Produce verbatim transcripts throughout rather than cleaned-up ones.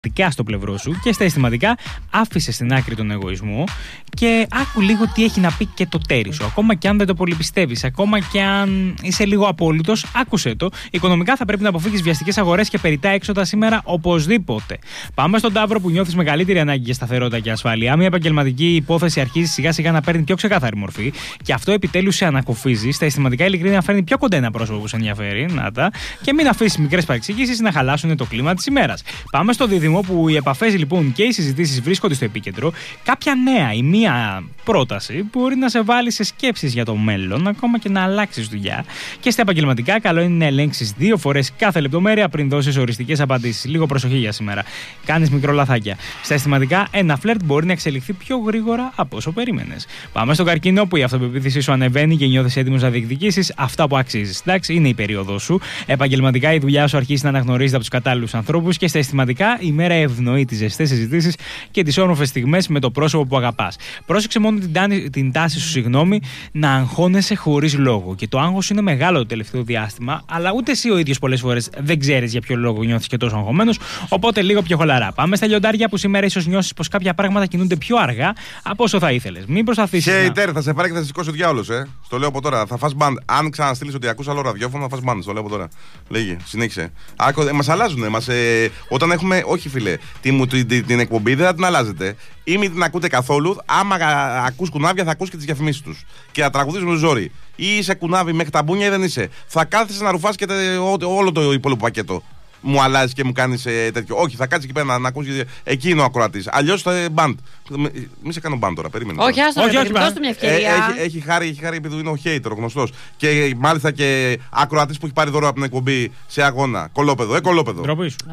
στο πλευρό σου και στα αισθηματικά άφησε στην άκρη τον εγωισμό και άκου λίγο τι έχει να πει και το τέρι σου. Ακόμα και αν δεν το πολύ πιστεύεις, ακόμα και αν είσαι λίγο απόλυτος, άκουσε το. Οικονομικά θα πρέπει να αποφύγεις βιαστικές αγορές και περιττά έξοδα σήμερα οπωσδήποτε. Πάμε στον Ταύρο που νιώθεις μεγαλύτερη ανάγκη για σταθερότητα και ασφάλεια. Μια επαγγελματική υπόθεση αρχίζει σιγά σιγά να παίρνει πιο ξεκάθαρη μορφή και αυτό επιτέλους σε ανακουφίζει. Στα αισθηματικά ειλικρίνεια φέρνει πιο κοντά ένα πρόσωπο που σε ενδιαφέρει. Να τα. Και μην αφήσεις μικρές παρεξηγήσεις να χαλάσουν το κλίμα της ημέρας. Πάμε στο Δίδυμο που οι επαφές λοιπόν και οι συζητήσεις βρίσκονται στο επίκεντρο. Κάποια νέα ή μία πρόταση μπορεί να σε βάλει σε σκέψεις για το μέλλον, ακόμα και να αλλάξεις δουλειά. Και στα επαγγελματικά, καλό είναι να ελέγξεις δύο φορές κάθε λεπτομέρεια πριν δώσεις οριστικές απαντήσεις. Λίγο προσοχή για σήμερα. Κάνεις μικρό λαθάκια. Στα αισθηματικά, ένα φλερτ μπορεί να εξελιχθεί πιο γρήγορα από όσο περίμενες. Πάμε στον Καρκίνο που η αυτοπεποίθησή σου ανεβαίνει και νιώθεις έτοιμος να διεκδικήσεις αυτά που αξίζεις. Εντάξει, είναι η περίοδος σου. Επαγγελματικά, η δουλειά σου αρχίζει να αναγνωρίζεται από τους κατάλληλους ανθρώπους και στα αισθηματικά, η μέρα ευνοεί τις ζεστές συζητήσεις και τις όμορφες στιγμές με το πρόσωπο που αγαπάς. Πρόσεξε μόνο την, τάνη, την τάση σου, συγγνώμη, να αγχώνεσαι χωρίς λόγο. Και το άγχος είναι μεγάλο το τελευταίο διάστημα, αλλά ούτε εσύ ο ίδιος πολλές φορές δεν ξέρεις για ποιο λόγο νιώθεις και τόσο αγχωμένος. Οπότε λίγο πιο χολαρά. Πάμε στα λιοντάρια που σήμερα ίσως νιώσεις πως κάποια πράγματα κινούνται πιο αργά από όσο θα ήθελες. Μην προσπαθήσεις. Και να... η Τέρ θα σε πάρει και θα σε σηκώσει ο διάολος, ε. Στο λέω από τώρα. Θα φας μπαντ. Αν ξαναστείλεις ότι ακούς άλλο ραδιόφωνο, θα φας μπαντ. Στο λέω από τώρα. Λέγε, συνέχισε. Άκου, ε, μας αλλάζουνε. Μας, ε, όταν έχουμε. Όχι, φίλε, την, την, την, την εκπομπή δεν θα την αλλάζετε. Ή μην την ακούτε καθόλου. Άμα ακούς κουνάβια, θα ακούς και τις διαφημίσεις τους. Και θα τραγουδείς με ζόρι. Ή είσαι κουνάβι μέχρι τα μπούνια ή δεν είσαι. Θα κάθεσαι να ρουφάς και τε, ό, όλο το υπόλοιπο πακέτο. Μου αλλάζει και μου κάνει ε, τέτοιο. Όχι, θα κάτσει εκεί πέρα να, να ακούσει. Εκεί είναι ο ακροατής. Αλλιώς θα μπαντ. Μη σε κάνω μπαντ τώρα, περίμενε. Όχι, άστο, όχι, όχι, δώσ' του μια ευκαιρία. Ε, έχει, έχει, χάρη, έχει χάρη επειδή είναι ο hater, γνωστός. Και μάλιστα και ακροατής που έχει πάρει δώρο από την εκπομπή σε αγώνα. Κολόπεδο, ε, κολόπεδο. Ντροπή σου.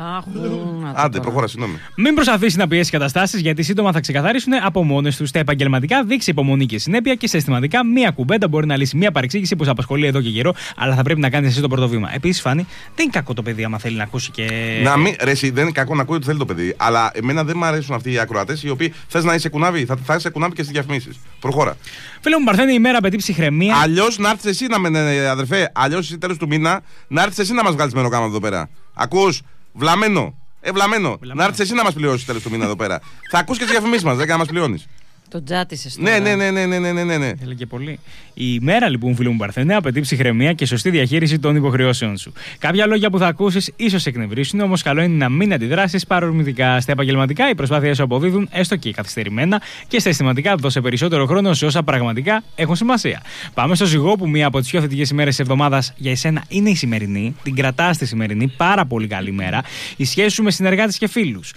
Άντε, προχώρα, συγγνώμη. Μην προσπαθήσει να πιέσει καταστάσεις γιατί σύντομα θα ξεκαθαρίσουν από μόνες τους. Στα επαγγελματικά, δείξει υπομονή και συνέπεια και στα αισθηματικά, μία κουβέντα μπορεί να λύσει μία παρεξήγηση που σε απασχολεί εδώ και καιρό, αλλά θα πρέπει να κάνει εσύ το πρώτο βήμα. Επίσης, Φάνη, δεν είναι κακό το παιδί άμα θέλει να ακούσει και. Να μην, ρε, εσύ, δεν είναι κακό να ακούει ότι θέλει το παιδί. Αλλά εμένα δεν μου αρέσουν αυτοί οι ακροατές οι οποίοι θες να είσαι κουνάβι, θα, θα είσαι κουνάβι και στις διαφημίσεις. Προχώρα. Φίλε μου, Παρθένη, η ημέρα απαιτεί ψυχραιμία. Αλλιώς να έρθεις εσύ να με, αδερφέ, αλλιώς εσύ τέλος του μήνα να έρθεις εσύ να μας βγάλεις μεροκάμα εδώ πέρα. Ακούς, βλαμμένο. Ε, βλαμμένο. βλαμμένο. Να έρθεις εσύ να μας πληρώσεις τέλος του μήνα εδώ πέρα. Θα ακούς και τις διαφημίσεις μας, δεν να μας πληρώνεις. Το τζάτισες τώρα. Ναι, ναι, ναι, ναι, ναι, ναι, ναι. Θέλει και πολύ. Η ημέρα λοιπόν, φίλου μου Παρθένε, απαιτεί ψυχραιμία και σωστή διαχείριση των υποχρεώσεων σου. Κάποια λόγια που θα ακούσεις ίσως εκνευρίσουν, όμως καλό είναι να μην αντιδράσεις παρορμητικά. Στα επαγγελματικά, οι προσπάθειες σου αποδίδουν έστω και καθυστερημένα και στα αισθηματικά, δώσε περισσότερο χρόνο σε όσα πραγματικά έχουν σημασία. Πάμε στο ζυγό που μία από τις πιο θετικές ημέρες της εβδομάδας για εσένα είναι η σημερινή. Την κρατάς τη σημερινή, πάρα πολύ καλή μέρα. Η σχέση σου με συνεργάτες και φίλους.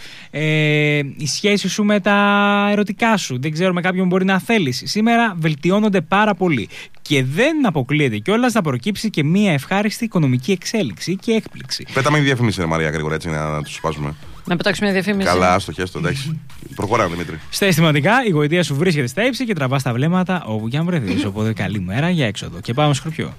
Ε, η σχέση σου με τα ερωτικά σου. Δεν ξέρω με κάποιον μπορεί να θέλεις. Σήμερα βελτιώνονται πάρα πολύ. Και δεν αποκλείεται κιόλας να προκύψει και μία ευχάριστη οικονομική εξέλιξη και έκπληξη. Πέταμε τη διαφήμιση, ρε Μαρία, γρήγορα έτσι να, να του σπάσουμε. Να πετάξουμε μια διαφήμιση. Καλά, άστο, χέστο, εντάξει. Προχωράμε, Δημήτρη. Στα αισθηματικά, η γοητεία σου βρίσκεται στα ύψη και τραβά τα βλέμματα όπου και αν βρεθείς. Οπότε καλή μέρα για έξοδο. Και πάμε Σκορπιό.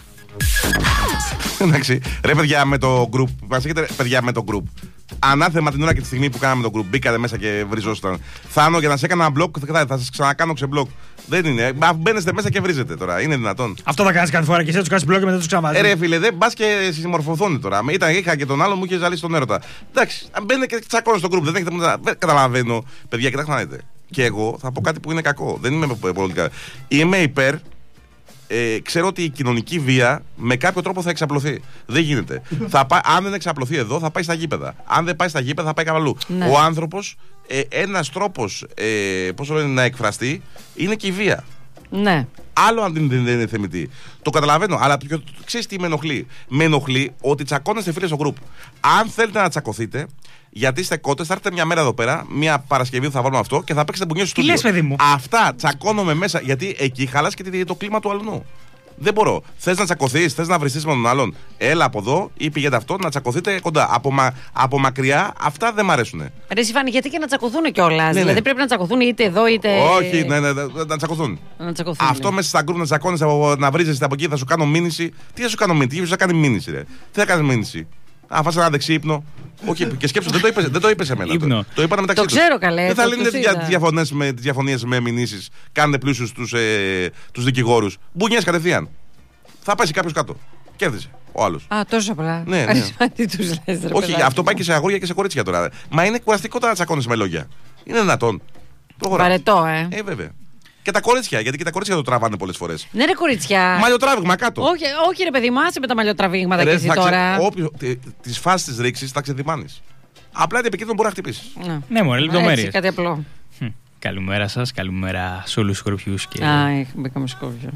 Εντάξει. Ρε παιδιά με το group. Μας έχετε παιδιά με το group. Ανάθεμα την ώρα και τη στιγμή που κάναμε το group. Μπήκατε μέσα και βριζόσταν. Θάνο για να σε έκανα block, θα, θα σα ξανακάνω ξεμπλοκ. Δεν είναι. Μπαίνεστε μέσα και βρίζετε τώρα. Είναι δυνατόν. Αυτό θα κάνει κάθε φορά και εσύ του κάνει block και μετά του ξαναβάζει. Ε, ρε φίλε, δεν πα και συμμορφωθούν τώρα. Ήταν, είχα και τον άλλο μου είχε ζαλίσει τον έρωτα. Εντάξει, μπαίνετε και τσακώνω στο group. Δεν έχετε. Δεν καταλαβαίνω. Παιδιά, κοιτάξτε να δείτε. Και εγώ θα πω κάτι που είναι κακό. Δεν είμαι πολύ καλό. Είμαι υπέρ. Ε, ξέρω ότι η κοινωνική βία με κάποιο τρόπο θα εξαπλωθεί. Δεν γίνεται. θα πά, αν δεν εξαπλωθεί εδώ, θα πάει στα γήπεδα. Αν δεν πάει στα γήπεδα, θα πάει κάπου αλλού. Ναι. Ο άνθρωπος, ε, ένας τρόπος ε, πώς λένε, να εκφραστεί είναι και η βία. Ναι. Άλλο αν δεν είναι θεμητή. Το καταλαβαίνω, αλλά ξέρεις τι με ενοχλεί. Με ενοχλεί ότι τσακώνεστε φίλοι στο group. Αν θέλετε να τσακωθείτε, γιατί είστε κότες, θα έρθετε μια μέρα εδώ πέρα, μια Παρασκευή που θα βάλουμε αυτό και θα παίξετε μπουνιές στο στούντιο. Τι λες, παιδί μου. Αυτά τσακώνομαι μέσα, γιατί εκεί χαλάς και το κλίμα του αλλού. Δεν μπορώ. Θες να τσακωθείς, θες να βριστείς με τον άλλον. Έλα από εδώ ή πηγαίνετε αυτό να τσακωθείτε κοντά. Από, μα, από μακριά αυτά δεν μ' αρέσουν. Ρε Σιφάνη, γιατί και να τσακωθούν κιόλας. Ναι, δηλαδή ναι. πρέπει να τσακωθούν είτε εδώ είτε. Όχι, ναι, ναι, ναι, να τσακωθούν. Να τσακωθούν αυτό ναι. μέσα στα γκρουπ να τσακώνεσαι, να βρίζεσαι από εκεί, θα σου κάνω μήνυση. Τι θα σου κάνω μήνυση, τι θα κάνει μήνυση, ρε. Τι θα κάνει μήνυση. Α, φας ένα δεξί ύπνο. Όχι, και σκέψου, δεν το είπες, δεν το είπες εμένα. Το, το είπαν μεταξύ τους. Το ξέρω καλέ. Δεν θα λύνετε τις διαφωνίες με μηνύσεις. Κάνετε πλούσιους τους, ε, τους δικηγόρους. Μπουνιές κατευθείαν. Θα πέσει κάποιος κάτω. Κέρδισε. Ο άλλος. Α, τόσο απλά. Ναι, ναι. Τι τους λες, ρε Όχι, παιδάκι αυτό πάει μου. και σε αγόρια και σε κορίτσια τώρα. Μα είναι κουραστικό να τσακώνεις με λόγια. Είναι δυνατόν. Προχωρά. Βαρετό, ε. Ε, βέβαια. Και τα κορίτσια, γιατί και τα κορίτσια το τραβάνε πολλές φορές. Ναι, ρε κοριτσιά. Μαλλιοτράβηγμα κάτω. Όχι, όχι, ρε παιδί μου, άσε με τα μαλλιοτραβήγματα Ρε, και εσύ θα ξε- τώρα. όποιο- τε- τις φάσεις της ρήξης θα ξεδιμάνεις. Απλά είναι επικίνδυνο μπορεί να χτυπήσεις. Ναι. Ναι, μωρέ, Έτσι, λεπτομέρειες. κάτι απλό. Χμ. Καλημέρα σας, καλημέρα σε όλους τους σκορπιούς και... Α, έχ- μπήκαμε σκόρπιο.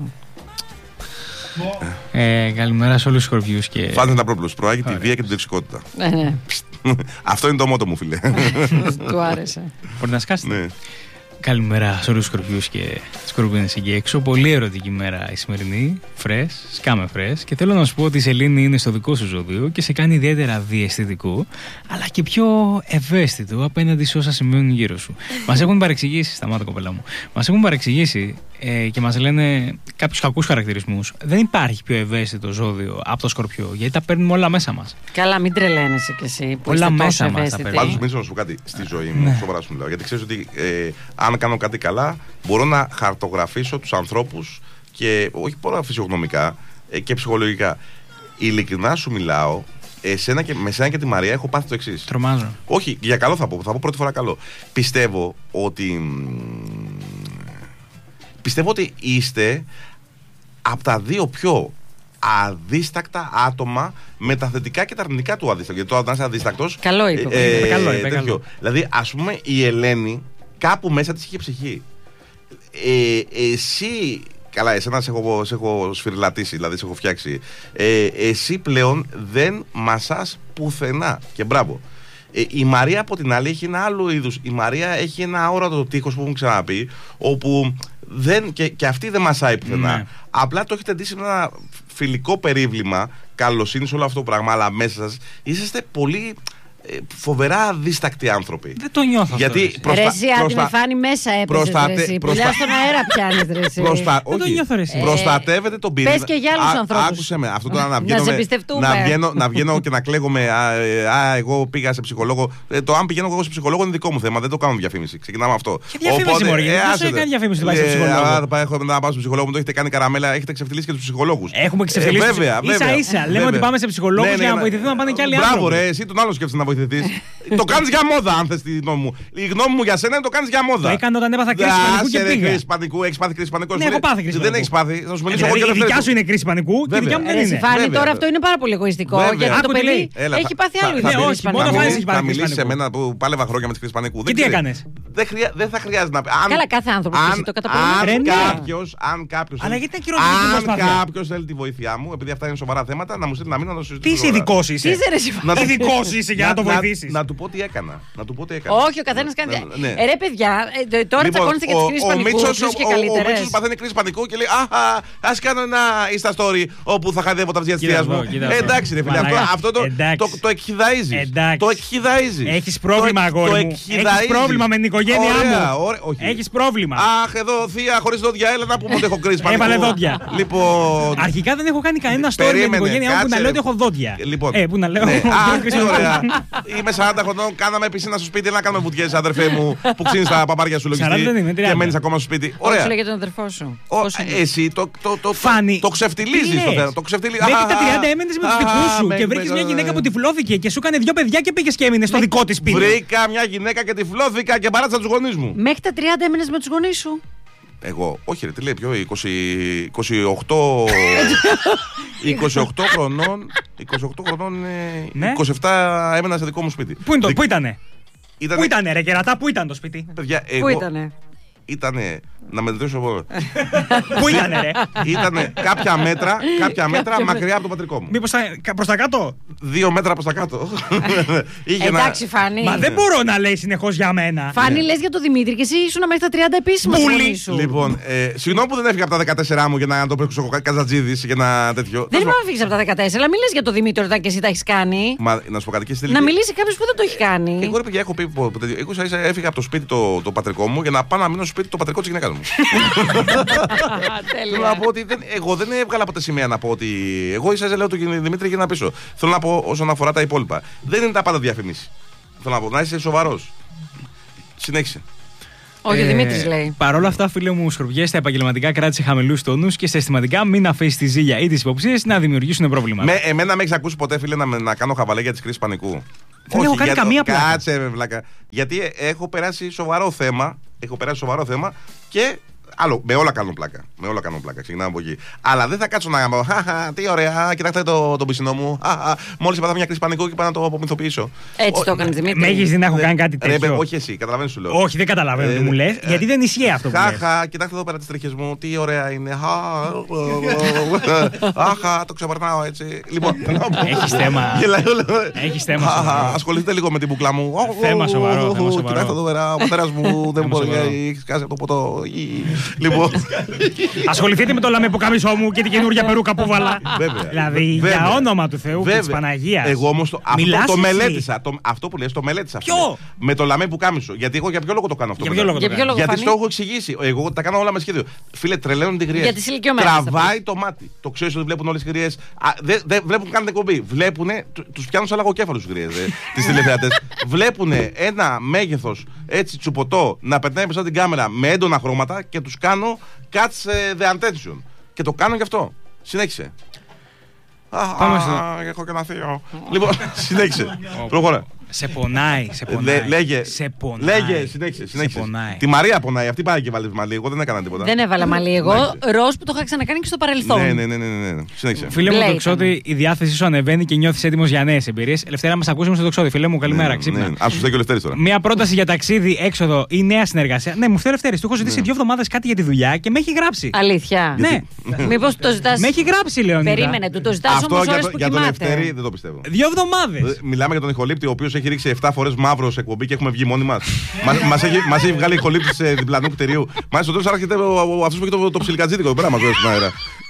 Ε, καλημέρα σε όλους τους σκορπιούς και... Φάνηκε τα πρόπλους. Προάγει τη βία και την τοξικότητα. Ναι, ναι, Αυτό είναι το μότο μου, φίλε. του άρεσε. Μπορείτε να σκάσετε. Ναι. Καλημέρα σε όλους τους σκορπιούς και σκορπίνες εκεί έξω. Πολύ ερωτική μέρα η σημερινή. Φρες, σκάμε φρες. Και θέλω να σου πω ότι η σελήνη είναι στο δικό σου ζώδιο και σε κάνει ιδιαίτερα διαισθητικό, αλλά και πιο ευαίσθητο απέναντι σε όσα συμβαίνουν γύρω σου. Μας έχουν παρεξηγήσει, σταμάτα κοπέλα μου, μας έχουν παρεξηγήσει ε, και μας λένε κάποιους κακούς χαρακτηρισμούς. Δεν υπάρχει πιο ευαίσθητο ζώδιο από το σκορπιό, γιατί τα παίρνουμε όλα μέσα μας. Καλά, μην τρελαίνεσαι κι εσύ. Που Όλα είστε τόσο μέσα μας τα ευαίσθητοι. παιδιά. Πάντως, μην να σου πω κάτι στη ζωή μου, Ναι. σοβαρά σου μιλάω. Γιατί ξέρεις ότι ε, αν κάνω κάτι καλά, μπορώ να χαρτογραφήσω τους ανθρώπους και όχι μόνο φυσιογνωμικά ε, και ψυχολογικά. Ειλικρινά σου μιλάω, εσένα και, με σένα και τη Μαρία έχω πάθει το εξής. Τρομάζω. Όχι, για καλό θα πω, θα πω πρώτη φορά καλό. Πιστεύω ότι. μ, Πιστεύω ότι είστε από τα δύο πιο αδίστακτα άτομα με τα θετικά και τα αρνητικά του αδίστακτου. Γιατί τώρα, όταν είσαι αδίστακτος. Καλό είπε. Είπε καλό, είπε τέτοιο. καλό. Δηλαδή, ας πούμε, η Ελένη κάπου μέσα της είχε ψυχή. Ε, εσύ. Καλά, εσένα σε έχω, σε έχω σφυριλατήσει, δηλαδή σε έχω φτιάξει. Ε, εσύ πλέον δεν μασάς πουθενά. Και μπράβο. Ε, η Μαρία από την άλλη έχει ένα άλλο είδους. Η Μαρία έχει ένα αόρατο τείχος που έχουν ξαναπεί, όπου δεν, και, και αυτή δεν μασάει πουθενά. Ναι. Απλά το έχετε ντύσει με ένα φιλικό περίβλημα, καλοσύνη σε όλο αυτό το πράγμα, αλλά μέσα σας είσαστε πολύ ε, φοβερά αδίστακτοι άνθρωποι. Δεν το νιώθω Γιατί αυτό. προστα- Ρε εσύ, άντι προστα- με φάνη μέσα έπαιζες προστατε- ρε εσύ. προστα- Πουλιά στον αέρα πιάνεις ρε εσύ. Προστα... Δεν το όχι. νιώθω, ρε εσύ. Προστατεύετε τον πυρήνα. Πες και για άλλους Α- ανθρώπους. Άκουσε με. Αυτό τώρα να Να βγαίνω. σε με- εμπιστευτούμε. να, βγαίνω, να βγαίνω και να κλαίγομαι. Α, ε, α, εγώ πήγα σε ψυχολόγο. Ε, το αν πηγαίνω εγώ σε ψυχολόγο είναι δικό μου θέμα. Δεν το κάνω διαφήμιση. Ξεκινάμε αυτό. Και διαφήμιση, μωρέ, γιατί δεν σου έκανε διαφήμιση να πάει σε ψυχολόγο. Α, θα έχω να πάω στο ψυχολόγο, μου το έχετε κάνει καραμέλα, έχετε ξεφτυλίσει και του ψυχολόγου. Έχουμε ξεφτυλίσει τους- βέβαια, ίσα βέβαια. ίσα. Λέμε Βέβαια. ότι πάμε σε ψυχολόγους Ναι, ναι, για να ναι. βοηθηθούν να πάνε και άλλοι Μπράβο, άνθρωποι. ρε, εσύ τον άλλο σκέφτεσαι να βοηθηθείς. Το κάνεις για μόδα, αν θες τη γνώμη μου. Η γνώμη μου για σένα είναι το κάνεις για μόδα. Το έκανα όταν έπαθα κρίση πανικού και Άσε, ρε, πήγα. κρίση πανικού, έχεις πάθει κρίση πανικού. Ναι, σου έχω λέει, πάθει κρίση Δεν πανικού. έχεις πάθει. Θα σου μιλήσω εγώ Δηλαδή, και η δικιά δεύτερη. σου είναι κρίση πανικού και η Βέβαια. δικιά μου δεν Ρε είναι. Συμφάνη, Βέβαια. τώρα αυτό είναι πάρα πολύ εγωιστικό. Βέβαια. Γιατί Άκου το τι παιδί λέει. Έλα, έχει θα- πάθει θα- άλλο θα είδος Ναι, μιλήσεις- όχι, κρίση μόνο θα πανικού. βάζεις μιλήσεις- πάθει Θα κρίση μιλήσεις σε πανικού. μένα που πάλευα χρόνια με τη κρίση πανικού. Και Δεν τι ξέρεις. έκανες? Δεν, χρειά, δεν θα χρειάζεται να πει. Αν, Καλά, κάθε άνθρωπος αν, έχει το καταπολεμήσει. αν Ρε, ναι. κάποιος, αν κάποιος Αλλά θέλει- γιατί είναι κυριολεκτική αν προσπάθεια? κάποιος θέλει τη βοήθειά μου, επειδή αυτά είναι σοβαρά θέματα, να μου στείλει να μην να το συζητήσω. Τι είσαι τώρα. ειδικό Τι είσαι. είσαι ρε Συμφάνη. Να- Ειδικός είσαι για να το βοηθήσεις. Να του πω τι έκανα. Να του πω τι έκανα. Όχι, ο καθένα κάνει. Ναι, ναι. Ε, Ρε παιδιά, ε, τώρα Λοιπόν, τσακώνεστε για τι κρίσει ο- ο πανικού. Μίτσος- Ποιους και ο- Ο καλύτερε. Μίτσος παθαίνει κρίση πανικού και λέει Αχ, ας κάνω ένα Insta story όπου θα χαδεύω τα βυζιά της Κοίτα θείας μου. αυτό, κοίτα Ε, αυτό. Εντάξει, ρε φίλε, αυτό, Μαλάκα. αυτό το, Εντάξει. το, το εκχυδαΐζεις. Εντάξει. Το εκχυδαΐζεις. Έχεις πρόβλημα, Το- αγόρι το μου. εκχυδαΐζεις. Έχεις πρόβλημα με την οικογένειά Ωραία, μου. ωραία, όχι. Έχεις πρόβλημα. Αχ, εδώ θεία χωρίς δόντια, έλα να πούμε ότι έχω κρίση πανικού. Έβαλε δόντια. Λοιπόν. Αρχικά δεν έχω κάνει κανένα story με την Περίμενε, οικογένειά μου που κάτσε, να λέω ρε. ότι έχω δόντια. Λοιπόν. Ε, που να λέω. Ναι. ότι Α, έχω τι κρίση πανικού. ωραία. Είμαι σαράντα χρονών, κάναμε πισίνα στο σπίτι, να κάνουμε βουτιές, αδερφέ μου, που ξύνεις τα παπάρια σου σαράντα λογιστή δεν είμαι, και τριάντα. μένεις ακόμα στο σπίτι. Ωραία. Ωραία. Σου λέγε τον αδερφό σου. Ο, Πώς είναι? εσύ το, το, το, Φάνη, το ξεφτιλίζεις τι το λες? θέμα. Το ξεφτιλί- Μέχρι Α, τα τριάντα έμενες με τους α, δικούς σου με- και με- βρήκες μια με- γυναίκα που τυφλώθηκε και σου έκανε δύο παιδιά και πήγες και έμεινες στο δικό της σπίτι. Βρήκα μια γυναίκα και τυφλώθηκα και παράτησα τους γονείς μου. Μέχρι τα τριάντα έμενε με του γονεί σου. Εγώ, όχι ρε, τι λέει, πιο είκοσι, είκοσι οκτώ, είκοσι οκτώ χρονών, είκοσι οκτώ χρονών, ε, Ναι. είκοσι επτά έμενα σε δικό μου σπίτι. Πού είναι το, Δικ- πού ήτανε? Ήτανε- Πού ήτανε ρε κερατά, πού ήταν το σπίτι? Παιδιά, Πού εγώ, ήτανε? Ήτανε, να μετρήσω εγώ. Πού ήτανε ρε? Ήτανε κάποια μέτρα, κάποια μέτρα Κάποια μακριά από το πατρικό μου. Μήπως τα- κα- προς τα κάτω? Δύο μέτρα προς τα κάτω. Είχε ένα- Εντάξει, Φάνη. Μα δεν μπορώ να λέει συνεχώς για μένα. Φάνη, λες για τον Δημήτρη και εσύ ήσουν μέχρι τα τριάντα επίσημα Μπούλη. γονείς σου. Λοιπόν, ε, συγγνώμη που δεν έφυγα από τα δεκατέσσερα μου για να το παίξω Καζατζίδης και ένα τέτοιο. Δεν είμαι να φύγει από τα δεκατέσσερα, αλλά μην λες για τον Δημήτρη όταν και εσύ τα έχει κάνει. Μα να σου πω κάτι και στη Να μιλήσει κάποιο που δεν το έχει κάνει. Εγώ ρε παιδιά, έχω πει πο- τέτοιο. Εγώ ίσα ίσα έφυγα από το σπίτι το, το πατρικό μου για να πάω να μείνω στο σπίτι το πατρικό της γυναίκας μου. Θέλω να πω ότι δεν, εγώ δεν έβγαλα ποτέ σημαία να πω ότι. Εγώ ίσα ίσα λέω του Δημήτρη για να πίσω. Θέλω να πω όσον αφορά τα υπόλοιπα. Δεν είναι τα πάντα διαφημίσεις. Θέλω να πω να είσαι σοβαρός. Συνέχισε. Όχι, ο Δημήτρης λέει. Παρ' όλα αυτά, φίλε μου, σκορπιές στα επαγγελματικά κράτησε χαμηλούς τόνους και στα αισθηματικά μην αφήσει τη ζήλια ή τις υποψίες να δημιουργήσουν πρόβλημα. Με, εμένα με έχει ακούσει ποτέ, φίλε, να, να κάνω χαβαλέ για τις κρίσεις πανικού? Δεν έχω κάνει καμία πλάκα. Κάτσε, βλάκα. Γιατί έχω περάσει σοβαρό θέμα. Έχω περάσει σοβαρό θέμα και. Άλλο, με όλα κάνω πλάκα. Με όλα κάνω πλάκα. Ξεκινάμε από εκεί. Αλλά δεν θα κάτσω να κάνω. Χαχα, τι ωραία, κοιτάξτε το, το πισινό μου. Μόλις έπαθα μια κρίση πανικού και πάω να το απομυθοποιήσω. Έτσι ο, το έκανε Δημήτρη. Με έχεις δει να έχω κάνει κάτι τέτοιο? Ρε, όχι εσύ, καταλαβαίνεις σου λέω. Όχι, δεν καταλαβαίνω ε, τι μου λες, ε, γιατί δεν ισχύει αυτό που λες. Χαχα, κοιτάξτε εδώ πέρα τις τρίχες μου, τι ωραία είναι. Αχα, το ξεπερνάω έτσι. Λοιπόν, έχεις θέμα. Έχεις θέμα. Ασχοληθείτε λίγο με την μπουκλά μου. Θέμα σοβαρό. Κοιτάξτε εδώ πέρα, ο πατέρας μου δεν μπορεί να έχει σκάσει από το ποτό. Λοιπόν. Ασχοληθείτε με το λαμεποκάμισό μου και την καινούργια περούκα που βάλα. Βέβαια. Δηλαδή, Βέβαια. για όνομα του Θεού και της Παναγίας. Εγώ όμως το, αυτό το μελέτησα. Το, αυτό που λες το μελέτησα. Ποιο? Με το λαμεποκάμισο. Γιατί εγώ για ποιο λόγο το κάνω αυτό? Για ποιο λόγο το κάνω? Γιατί στο έχω εξηγήσει. Εγώ τα κάνω όλα με σχέδιο. Φίλε, τρελαίνουν τις γριές. Για τις ηλικιωμένες. Τραβάει το μάτι. Το ξέρεις ότι βλέπουν όλες τις γριές. Δεν δε, βλέπουν καν την εκπομπή. Βλέπουν, τους πιάνουν σαν λαγοκέφαλους τους γριές. Τις τηλεθεατές. Βλέπουν ένα μέγεθος έτσι τσουποτό να περνάει μέσα την κάμερα με έντονα χρώματα και τους κάνω catch the attention. Και το κάνω γι' αυτό. Συνέχισε. Πάμε στο... Έχω και ένα θείο. Λοιπόν, συνέχισε. Προχώρα. Σε πονάει, σε πονάει. Λέ, λέγε, σε πονάει. Λέγε, συνέχισε. συνέχισε. Τη Μαρία πονάει. Αυτή πάει και βάλει μαλλί. Εγώ δεν έκανα τίποτα. Δεν έβαλα μαλλί εγώ. Ροζ που το είχα ξανακάνει και στο παρελθόν. Ναι, ναι, ναι. ναι, ναι. Συνέχισε. Φίλε μου, Τοξότη, η διάθεσή σου ανεβαίνει και νιώθει έτοιμο για νέες εμπειρίες. Ελευθερία, μα ακούσουμε στο Τοξότη. Φίλε μου, καλημέρα. Ξύπνα. Α, σου στέκει ο Λευτέρης τώρα. Μια πρόταση για ταξίδι, έξοδο ή νέα συνεργασία. Ναι, μου φταίει ο Λευτέρης. Του έχω ζητήσει δύο εβδομάδες κάτι για τη δουλειά και με έχει γράψει. Αλήθεια. Ναι. Μήπως το ζητάς. Με έχει γράψει, Λεωνίδα. Περίμενε, του το ζητάς όμως ώρες που για τον κοιμάται. Λευτέρη δεν το πιστεύω. Δύο εβδομάδες. Μιλάμε για τον ηχολήπτη, ο οποίος έχει ρίξει επτά φορές μαύρο σε εκπομπή και έχουμε βγει μόνοι μας. Μας έχει, έχει βγάλει ηχολήπτη σε διπλανού κτηρίου. Μάλιστα, στο τέλος άρχεται αυτός που έχει το, το ψιλικατζίδικο εδώ πέρα μας βγάζει στον αέρα.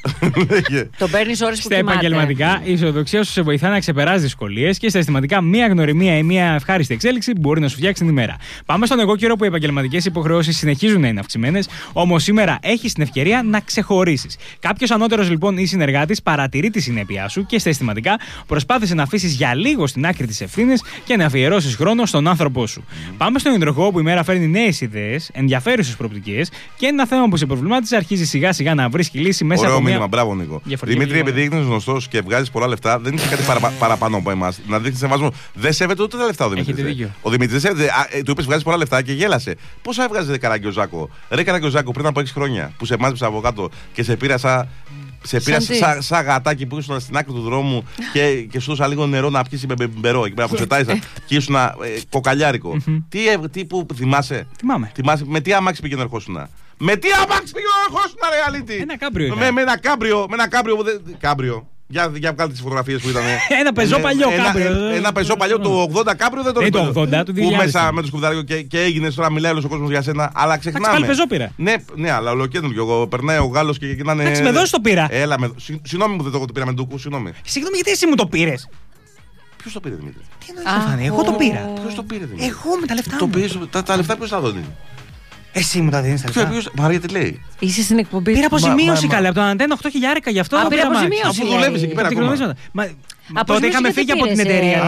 Το παίρνεις ώρες που στα κοιμάται. Επαγγελματικά, η ισοδοξία σου σε βοηθά να ξεπεράσει δυσκολίες και στα αισθηματικά, μία γνωριμία ή μία ευχάριστη εξέλιξη μπορεί να σου φτιάξει την ημέρα. Πάμε στον εγώ καιρό που οι επαγγελματικές υποχρεώσεις συνεχίζουν να είναι αυξημένες, όμως σήμερα έχεις την ευκαιρία να ξεχωρίσεις. Κάποιος ανώτερος λοιπόν ή συνεργάτης παρατηρεί τη συνέπειά σου και στα αισθηματικά προσπάθησε να αφήσεις για λίγο στην άκρη τις ευθύνες και να αφιερώσεις χρόνο στον άνθρωπό σου. Mm. Πάμε στον υδροχό που η μέρα φέρνει νέες ιδέες, ενδιαφέρουσες προοπτικές και ένα θέμα που σε προβλημάτισε αρχίζει σιγά σιγά να βρίσκει λύση μέσα Ωραίο από μήνυμα, μπράβο Νίκο. Δημήτρη, επειδή είναι γνωστός και βγάζεις πολλά λεφτά, δεν είσαι κάτι παραπα, παραπάνω από εμάς. Να δείχνεις σεβασμό. Δεν σέβεται ούτε τα λεφτά ο Δημήτρης. Έχετε δίκιο. Ο Δημήτρης δεν σέβεται. Α, ε, του είπες βγάζεις πολλά λεφτά και γέλασε. Πόσα έβγαζε ρε Καραγκιόζάκο? Ρε Καραγκιόζάκο, πριν από έξι χρόνια που σε μάζεψα από κάτω και σε πήρασα. Σε πήρα σαν σα γατάκι που ήσουν στην άκρη του δρόμου και, και σου δώσα λίγο νερό να πιεις με μπεμπερό εκεί πέρα που σε τάισα και ήσουν ε, κοκαλιάρικο. τι, τι που θυμάσαι? Θυμάμαι. Θυμάσαι με τι αμάξι πήγαινε ερχόσουνα? Με τι αμάξι πήγαινε ερχόσουνα ρε αλήτη? Ένα κάμπριο. Με, με ένα κάμπριο. Με ένα κάμπριο. Που δεν... κάμπριο. Για, για βγάλτε τις φωτογραφίες που ήταν. Ένα πεζό παλιό κάμπριο. Ένα, ένα πεζό παλιό του ογδόντα κάμπριο δεν το ρίχνω. Το ογδόντα, του δύο χιλιάδες. Που μέσα με το σκουφτάριο και, και έγινε τώρα μιλάει όλος ο κόσμος για σένα. Αλλά ξεχνάμε. Πάλι πεζό πήρα. Ναι, ναι, αλλά ολοκέντρο. Εγώ περνάει ο Γάλλος και εκείνα είναι. Εντάξει, με δώσει το πήρα. Έλα, με... Συγγνώμη που δεν το πήρα με ντούκου, συγγνώμη. Συγγνώμη, γιατί εσύ μου το πήρες? Ποιος το πήρε, Δημήτρη? Τι εννοείς, Στεφάνη, εγώ το πήρα. Ποιος το πήρε, Δημήτρη? Εγώ με τα λεφτά μου. Τα λεφτά ποιος τα δώνει? Εσύ μου τα δίνεις τα λεφτά. Μαρία, τι λέει? Είσαι στην εκπομπή. Πήρα αποζημίωση καλά από τον Αντένα οκτώ χιλιάρικα γι' αυτό. Α, πήρα αποζημίωση. Αφού δουλεύεις εκεί πέρα ακόμα. Τότε είχαμε φύγει από την εταιρεία.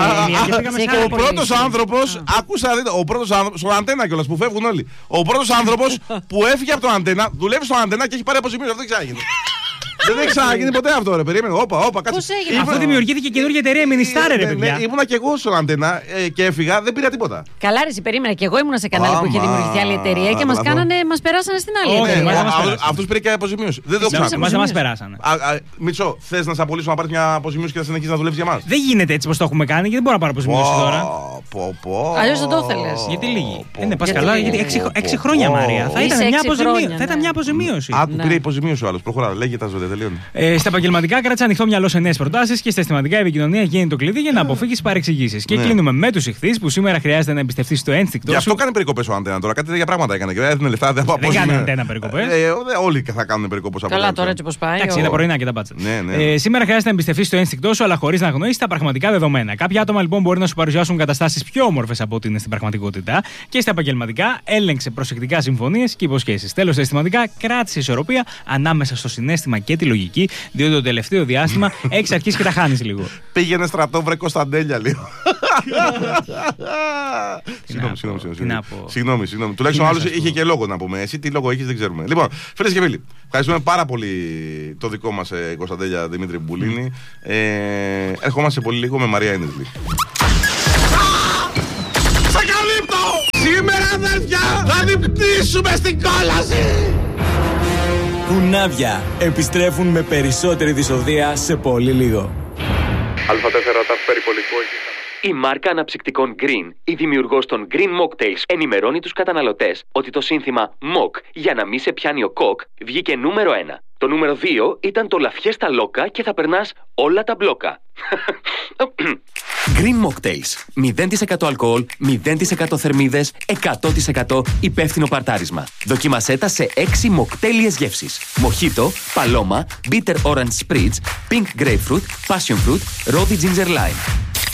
Ο πρώτος άνθρωπος, άκουσα, ο πρώτος άνθρωπος, στον Αντένα κιόλας που φεύγουν όλοι. Ο πρώτος άνθρωπος που έφυγε από τον Αντένα, δουλεύει στον Αντένα και έχει πάρει αποζημίωση. Αυτό δεν ξαναγίνει. Δεν έχει ξαναγίνει ποτέ αυτό, ρε. Περίμενε. Όπα, όπα, κάτσε. Πώς έγινε? Αφού δημιουργήθηκε καινούργια εταιρεία η Μινιστάρε, ρε παιδιά. Ήμουνα κι εγώ στον Αντένα και έφυγα, δεν πήρα τίποτα. Καλά, ρε, περίμενα κι εγώ ήμουνα σε κανάλι που είχε δημιουργηθεί άλλη εταιρεία και μα κάνανε, μα περάσανε στην άλλη εταιρεία. Αυτό πήρε και αποζημίωση. Δεν το ξέρω. Μα δεν μα περάσανε. Μιτσό, θε να σε απολύσω να πάρει μια αποζημίωση και να συνεχίσει να δουλεύει για μα? Δεν γίνεται έτσι πως το έχουμε κάνει και δεν μπορώ να πάρω αποζημίωση τώρα. Αλλιώς δεν το ήθελε. Γιατί λίγη? Είναι πα καλά, γιατί έξι χρόνια, Μαρία. Θα ήταν μια αποζημίωση. Α, του πήρε υποζημίωση ο άλλο. Προχωρά, λέγε τα ζωή, τελείωνε. Στα επαγγελματικά, κράτησε ανοιχτό μυαλό σε νέες προτάσεις και στα αισθηματικά η επικοινωνία γίνει το κλειδί για να αποφύγεις παρεξηγήσεις. Και κλείνουμε με τους ηχθείς που σήμερα χρειάζεται να εμπιστευτείς το ένστικτο. Γι' αυτό κάνει περικοπές ο Αντένα τώρα. Κάτι τέτοια πράγματα έκανε. Έδινε λεφτά, δεν δεν κάνει Αντένα περικοπές. Όλοι θα κάνουν περικοπές από Καλά, τώρα έτσι πώς πάει. Εντάξει, τα πρωινά και τα μπάτσα. Σήμερα χρειάζεται να εμπιστευτείς το ένστικτό σου, αλλά χωρίς να αγνοήσεις τα πραγματικά δεδομένα. Κάποια άτομα λοιπόν μπορεί να σου παρουσιάσουν καταστάσεις πιο όμορφες από ό,τι είναι στην πραγματικότητα. Και στα επαγγελματικά, έλεγξε προσεκτικά συμφωνίες και υποσχέσεις. Τέλος, στα αισθηματικά, κράτησε ισορροπία ανάμεσα στο συναίσθημα και τη τη λογική, διότι το τελευταίο διάστημα έχει αρχίσει και τα χάνει λίγο. Πήγαινε στρατό, βρε Κωνσταντέλια λίγο. Συγγνώμη, συγγνώμη. Συγγνώμη. Τουλάχιστον ο άλλο είχε και λόγο να πούμε. Εσύ τι λόγο έχει, δεν ξέρουμε. Λοιπόν, φίλες και φίλοι, ευχαριστούμε πάρα πολύ το δικό μας Κωνσταντέλια Δημήτρη Μπουλίνη. Ε, ερχόμαστε πολύ λίγο με Μαρία Ένεσλη. Σε καλύπτω! Σήμερα, αδέρφια, θα διπτήσουμε στην κόλαση! Κουνάβια επιστρέφουν με περισσότερη δυσοδεία σε πολύ λίγο. Α τέσσερα ταφ περιπολικό. Η μάρκα αναψυκτικών Green, η δημιουργός των Green Mocktails, ενημερώνει τους καταναλωτές ότι το σύνθημα Mock για να μην σε πιάνει ο κοκ βγήκε νούμερο ένα. Το νούμερο δύο ήταν το Λαφιέστα Λόκα και θα περνάς όλα τα μπλόκα. Green Mocktails. μηδέν τοις εκατό αλκοόλ, μηδέν τοις εκατό θερμίδες, εκατό τοις εκατό υπεύθυνο παρτάρισμα. Δοκίμασέ τα σε έξι μοκτέλιες γεύσεις. Μοχίτο, παλώμα, bitter orange spritz, pink grapefruit, passion fruit, rosy ginger lime.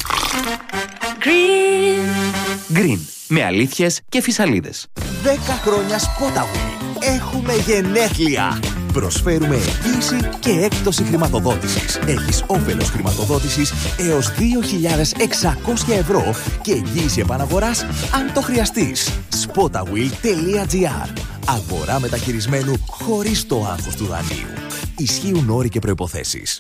Green. Green. Με αλήθειες και φυσαλίδες. δέκα χρόνια Spotaway. Έχουμε γενέθλια. Προσφέρουμε εγγύηση και έκπτωση χρηματοδότησης. Έχεις όφελος χρηματοδότησης έως δύο χιλιάδες εξακόσια ευρώ και εγγύηση επαναγοράς αν το χρειαστείς. Spotaway τελεία gr. Αγορά μεταχειρισμένου χωρίς το άγχος του δανείου. Ισχύουν όροι και προϋποθέσεις.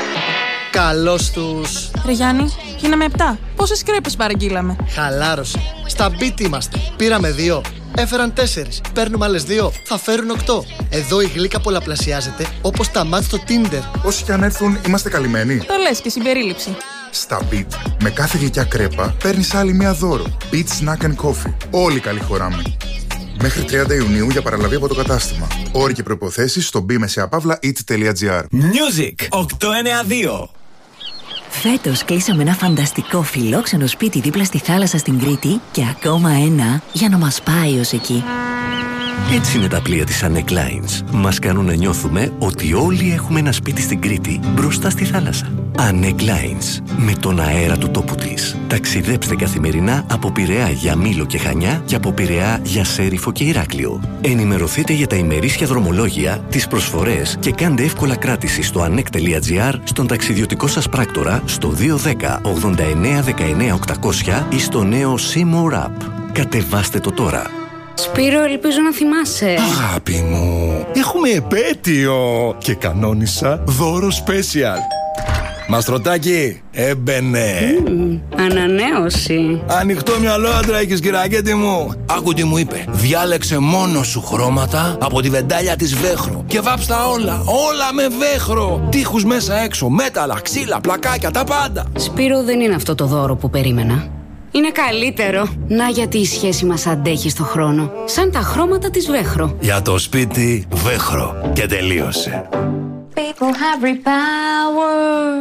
Καλώς τους. Ρε Γιάννη, γίναμε επτά. Πόσες κρέπες παραγγείλαμε? Χαλάρωσε. Στα beat είμαστε. Πήραμε δύο. Έφεραν τέσσερις. Παίρνουμε άλλες δύο. Θα φέρουν οκτώ. Εδώ η γλύκα πολλαπλασιάζεται όπως τα μάτς στο Tinder. Όσοι κι αν έρθουν, είμαστε καλυμμένοι. Το λες και συμπερίληψη. Στα Beat, με κάθε γλυκιά κρέπα παίρνεις άλλη μία δώρο. Beat Snack and Coffee. Όλοι καλή χωράμε. Μέχρι τριάντα Ιουνίου για παραλαβή από το κατάστημα. Όροι και προϋποθέσεις στο be-eat.gr. Music οκτακόσια ενενήντα δύο. Φέτος κλείσαμε ένα φανταστικό φιλόξενο σπίτι δίπλα στη θάλασσα στην Κρήτη και ακόμα ένα για να μας πάει ως εκεί. Έτσι είναι τα πλοία της Anec Lines. Μας κάνουν να νιώθουμε ότι όλοι έχουμε ένα σπίτι στην Κρήτη μπροστά στη θάλασσα. Anec Lines. Με τον αέρα του τόπου της. Ταξιδέψτε καθημερινά από Πειραιά για Μήλο και Χανιά και από Πειραιά για Σέριφο και Ηράκλειο. Ενημερωθείτε για τα ημερήσια δρομολόγια, τις προσφορές και κάντε εύκολα κράτηση στο anec.gr, στον ταξιδιωτικό σας πράκτορα, στο δύο ένα μηδέν ογδόντα εννέα δεκαεννέα οκτακόσια ή στο νέο Seymour App. Κατεβάστε το τώρα. Σπύρο, ελπίζω να θυμάσαι. Αγάπη μου, έχουμε επέτειο και κανόνισα δώρο special. Μαστρωτάκι, έμπαινε. Mm, ανανέωση. Ανοιχτό μυαλό, άντρα έχεις, κυρακέτη μου. Άκου τι μου είπε. Διάλεξε μόνο σου χρώματα από τη βεντάλια της Βέχρο και βάψτα όλα, όλα με Βέχρο. Τείχους μέσα έξω, μέταλλα, ξύλα, πλακάκια, τα πάντα. Σπύρο, δεν είναι αυτό το δώρο που περίμενα. Είναι καλύτερο. Να γιατί η σχέση μας αντέχει στο χρόνο. Σαν τα χρώματα της Βέχρο. Για το σπίτι Βέχρο. Και τελείωσε. People have repower.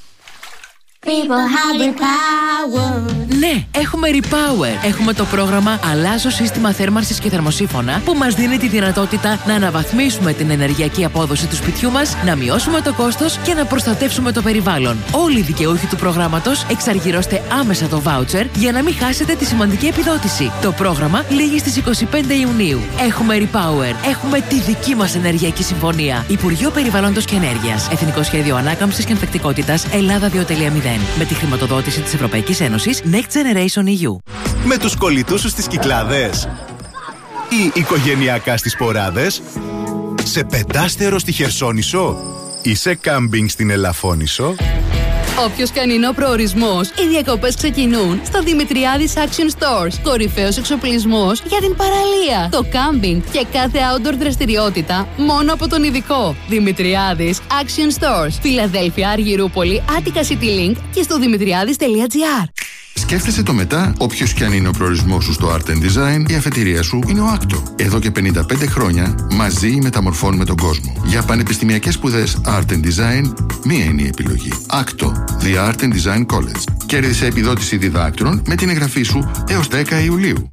People have repower. Ναι, έχουμε Repower. Έχουμε το πρόγραμμα Αλλάζω σύστημα θέρμανσης και θερμοσύφωνα που μας δίνει τη δυνατότητα να αναβαθμίσουμε την ενεργειακή απόδοση του σπιτιού μας, να μειώσουμε το κόστος και να προστατεύσουμε το περιβάλλον. Όλοι οι δικαιούχοι του προγράμματος εξαργυρώστε άμεσα το voucher για να μην χάσετε τη σημαντική επιδότηση. Το πρόγραμμα λήγει στις είκοσι πέντε Ιουνίου. Έχουμε Repower. Έχουμε τη δική μας ενεργειακή συμφωνία. Υπουργείο Περιβάλλοντος και Ενέργειας. Εθνικό Σχέδιο Ανάκαμψης και Ανθεκτικότητας Ελλάδα δύο κόμμα μηδέν. Με τη χρηματοδότηση της Ευρωπαϊκής Ένωσης Next Generation ι γιου. Με τους κολλητούς σου στις Κυκλάδες ή οικογενειακά στις Ποράδες, σε πεντάστερο στη Χερσόνησο ή σε κάμπινγκ στην Ελαφώνησο. Όποιος και αν είναι ο προορισμός, οι διακοπές ξεκινούν στο Δημητριάδης Action Stores. Κορυφαίος εξοπλισμός για την παραλία, το κάμπινγκ και κάθε outdoor δραστηριότητα μόνο από τον ειδικό. Δημητριάδης Action Stores. Φιλαδέλφια, Αργυρούπολη, Άττικα City Link και στο δημητριάδης τελεία gr. Σκέφτεσαι το μετά, όποιος κι αν είναι ο προορισμός σου στο Art and Design, η αφετηρία σου είναι ο Άκτο. Εδώ και πενήντα πέντε χρόνια μαζί μεταμορφώνουμε τον κόσμο. Για πανεπιστημιακές σπουδές Art and Design, μία είναι η επιλογή. Άκτο, The Art and Design College. Κέρδισε επιδότηση διδάκτρων με την εγγραφή σου έως δέκα Ιουλίου.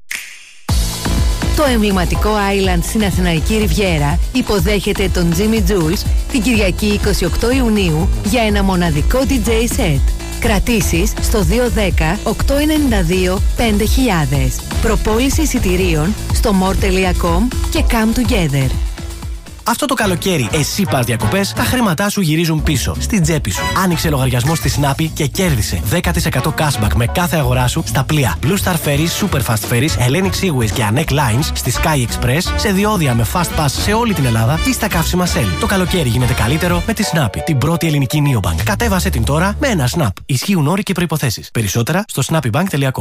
Το εμβληματικό Island στην Αθηναϊκή Ριβιέρα υποδέχεται τον Jimmy Jules την Κυριακή εικοστή ογδόη Ιουνίου για ένα μοναδικό ντι τζέι set. Κρατήσεις στο δύο ένα μηδέν οκτακόσια ενενήντα δύο πέντε χιλιάδες. Προπόληση εισιτηρίων στο more τελεία com και come together. Αυτό το καλοκαίρι εσύ πας διακοπές, τα χρήματά σου γυρίζουν πίσω, στην τσέπη σου. Άνοιξε λογαριασμό στη Snappy και κέρδισε δέκα τοις εκατό cashback με κάθε αγορά σου στα πλοία Blue Star Ferries, Super Fast Ferries, Hellenic Seaways και Anek Lines, στη Sky Express, σε διόδια με Fast Pass σε όλη την Ελλάδα ή στα καύσιμα Shell. Το καλοκαίρι γίνεται καλύτερο με τη Snappy, την πρώτη ελληνική neobank. Κατέβασε την τώρα με ένα Snap. Ισχύουν όροι και προϋποθέσεις. Περισσότερα στο snappybank τελεία com.